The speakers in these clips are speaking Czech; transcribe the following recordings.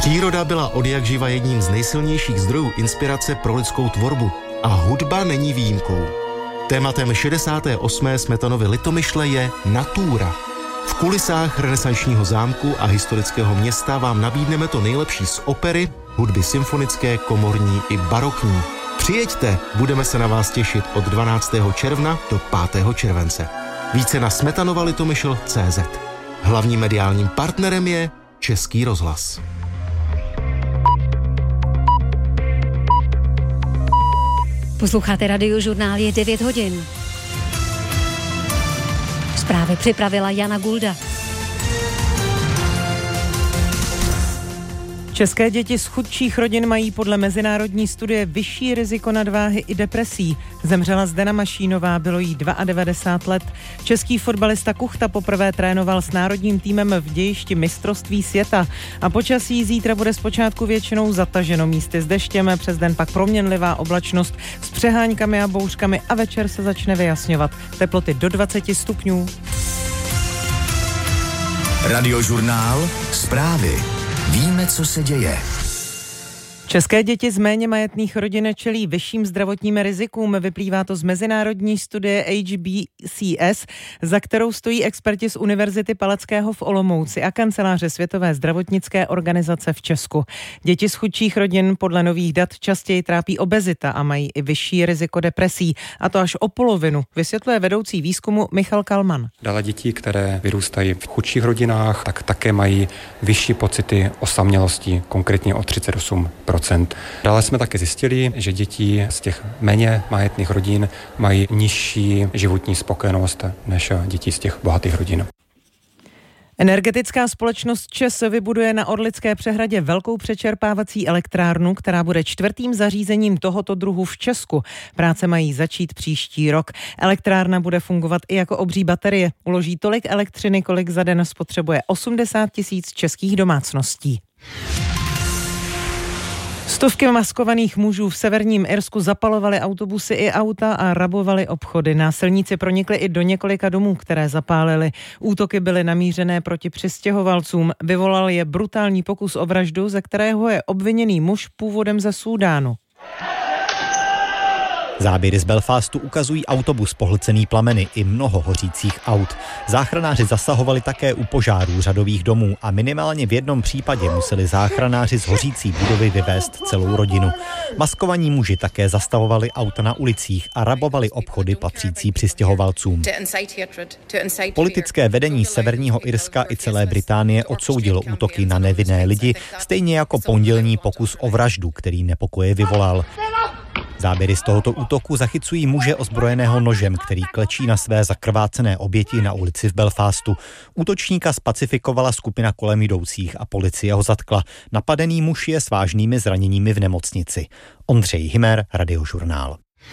Příroda byla odjakživa jedním z nejsilnějších zdrojů inspirace pro lidskou tvorbu a hudba není výjimkou. Tématem 68. Smetanovy Litomyšle je natura. V kulisách renesančního zámku a historického města vám nabídneme to nejlepší z opery, hudby symfonické, komorní i barokní. Přijeďte, budeme se na vás těšit od 12. června do 5. července. Více na smetanova-litomyšl.cz. Hlavním mediálním partnerem je Český rozhlas. Posloucháte Radiožurnál, je 9 hodin. Zprávy připravila Jana Gulda. České děti z chudších rodin mají podle mezinárodní studie vyšší riziko nadváhy i depresí. Zemřela Zdena Mašínová, bylo jí 92 let. Český fotbalista Kuchta poprvé trénoval s národním týmem v dějišti mistrovství světa. A počasí zítra bude zpočátku většinou zataženo, místy s deštěm, přes den pak proměnlivá oblačnost s přeháňkami a bouřkami a večer se začne vyjasňovat. Teploty do 20 stupňů. Radiožurnál, zprávy. Víme, co se děje. České děti z méně majetných rodin čelí vyšším zdravotním rizikům. Vyplývá to z mezinárodní studie HBCS, za kterou stojí experti z Univerzity Palackého v Olomouci a kanceláře Světové zdravotnické organizace v Česku. Děti z chudších rodin podle nových dat častěji trápí obezita a mají i vyšší riziko depresí, a to až o polovinu, vysvětluje vedoucí výzkumu Michal Kalman. Dále děti, které vyrůstají v chudších rodinách, tak také mají vyšší pocity osamělosti, konkrétně o 38%. Dále jsme také zjistili, že děti z těch méně majetných rodin mají nižší životní spokojenost než děti z těch bohatých rodin. Energetická společnost ČEZ vybuduje na Orlické přehradě velkou přečerpávací elektrárnu, která bude 4. zařízením tohoto druhu v Česku. Práce mají začít příští rok. Elektrárna bude fungovat i jako obří baterie. Uloží tolik elektřiny, kolik za den spotřebuje 80 000 českých domácností. Stovky maskovaných mužů v severním Irsku zapalovali autobusy i auta a rabovali obchody. Násilníci pronikli i do několika domů, které zapálili. Útoky byly namířené proti přistěhovalcům. Vyvolal je brutální pokus o vraždu, ze kterého je obviněný muž původem ze Súdánu. Záběry z Belfastu ukazují autobus pohlcený plameny i mnoho hořících aut. Záchranáři zasahovali také u požárů řadových domů a minimálně v jednom případě museli záchranáři z hořící budovy vyvést celou rodinu. Maskovaní muži také zastavovali auta na ulicích a rabovali obchody patřící přistěhovalcům. Politické vedení Severního Irska i celé Británie odsoudilo útoky na nevinné lidi, stejně jako pondělní pokus o vraždu, který nepokoje vyvolal. Záběry z tohoto útoku zachycují muže ozbrojeného nožem, který klečí na své zakrvácené oběti na ulici v Belfastu. Útočníka spacifikovala skupina kolem jdoucích a policie ho zatkla. Napadený muž je s vážnými zraněními v nemocnici. Ondřej Himer, Radiožurnál.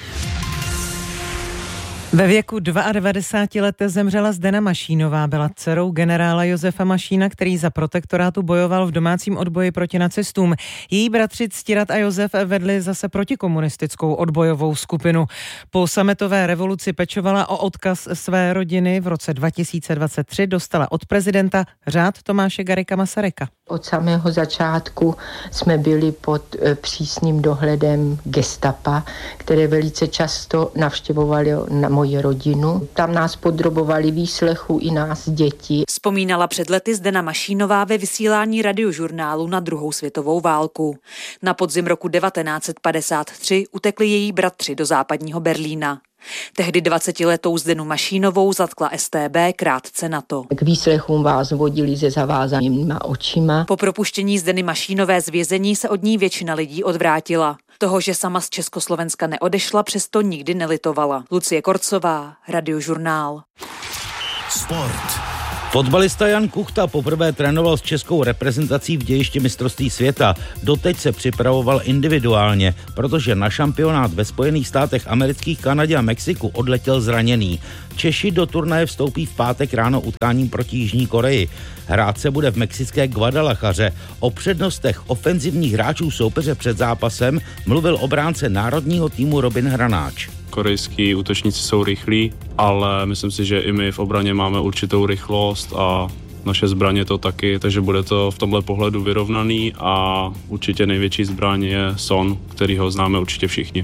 Ve věku 92 let zemřela Zdena Mašínová, byla dcerou generála Josefa Mašína, který za protektorátu bojoval v domácím odboji proti nacistům. Její bratři Ctirat a Josef vedli zase protikomunistickou odbojovou skupinu. Po sametové revoluci pečovala o odkaz své rodiny. V roce 2023 dostala od prezidenta řád Tomáše Garrigua Masaryka. Od samého začátku jsme byli pod přísným dohledem gestapa, které velice často navštěvovali na moji rodinu. Tam nás podrobovali výslechu i nás děti. Vzpomínala před lety Zdena Mašínová ve vysílání Radiožurnálu na druhou světovou válku. Na podzim roku 1953 utekli její bratři do západního Berlína. Tehdy 20letou Zdenu Mašínovou zatkla StB krátce na to. K výslechům vás vodili se zavázanýma očima. Po propuštění Zdeny Mašínové z vězení se od ní většina lidí odvrátila. Toho, že sama z Československa neodešla, přesto nikdy nelitovala. Lucie Korcová, Radiožurnál. Sport. Fotbalista Jan Kuchta poprvé trénoval s českou reprezentací v dějišti mistrovství světa. Doteď se připravoval individuálně, protože na šampionát ve Spojených státech amerických, Kanadě a Mexiku odletěl zraněný. Češi do turnaje vstoupí v pátek ráno utkáním proti Jižní Koreji. Hrát se bude v mexické Guadalajaře. O přednostech ofenzivních hráčů soupeře před zápasem mluvil obránce národního týmu Robin Hranáč. Korejský útočníci jsou rychlí, ale myslím si, že i my v obraně máme určitou rychlost a naše zbraně to taky, takže bude to v tomhle pohledu vyrovnaný a určitě největší zbraň je Son, který ho známe určitě všichni.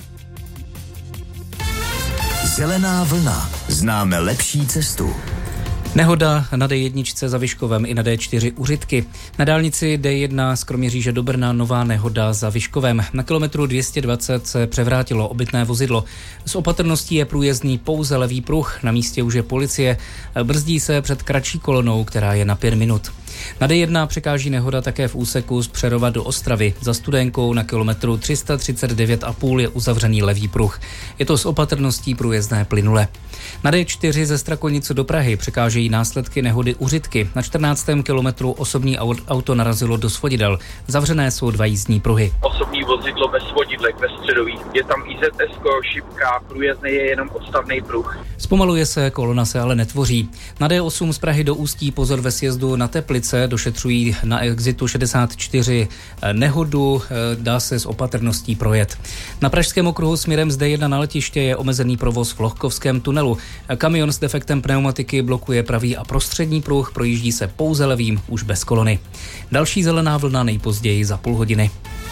Zelená vlna. Známe lepší cestu. Nehoda na D1 za Vyškovem i na D4 u Řitky. Na dálnici D1 z Kroměříže do Brna nová nehoda za Vyškovem. Na kilometru 220 se převrátilo obytné vozidlo. S opatrností je průjezdný pouze levý pruh. Na místě už je policie. Brzdí se před kratší kolonou, která je na 5 minut. Na D1 překáží nehoda také v úseku z Přerova do Ostravy. Za Studenkou na kilometru 339,5 je uzavřený levý pruh. Je to s opatrností průjezdné plynule. Na D4 ze Strakonice do Prahy překážejí následky nehody u Řitky. Na 14. kilometru osobní auto narazilo do svodidel. Zavřené jsou 2 jízdní pruhy. Osobní vozidlo bez svodidlek ve středových. Je tam IZS, šipka, průjezdný je jenom odstavný pruh. Zpomaluje se, kolona se ale netvoří. Na D8 z Prahy do Ústí pozor ve sjezdu na Teplice, došetřují na exitu 64 nehodu, dá se s opatrností projet. Na pražském okruhu směrem z D1 na letiště je omezený provoz v Lohkovském tunelu. Kamion s defektem pneumatiky blokuje pravý a prostřední pruh, projíždí se pouze levým, už bez kolony. Další zelená vlna nejpozději za půl hodiny.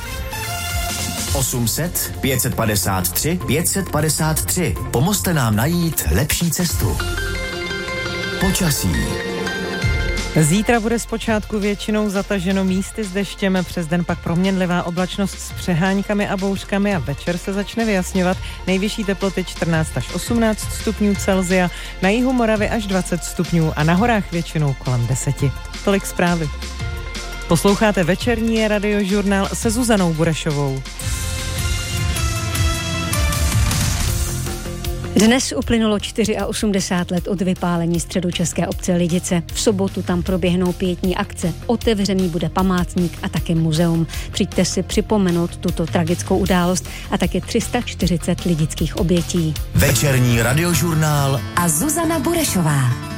800 553 553. Pomozte nám najít lepší cestu. Počasí. Zítra bude zpočátku většinou zataženo místy s deštěm, přes den pak proměnlivá oblačnost s přeháňkami a bouřkami a večer se začne vyjasňovat. Nejvyšší teploty 14 až 18 stupňů Celsia, na jihu Moravy až 20 stupňů a na horách většinou kolem 10. Tolik zprávy. Posloucháte večerní radiožurnál se Zuzanou Burešovou. Dnes uplynulo 84 let od vypálení středočeské obce Lidice. V sobotu tam proběhnou pietní akce. Otevřený bude památník a také muzeum. Přijďte si připomenout tuto tragickou událost a také 340 lidických obětí. Večerní radiožurnál a Zuzana Burešová.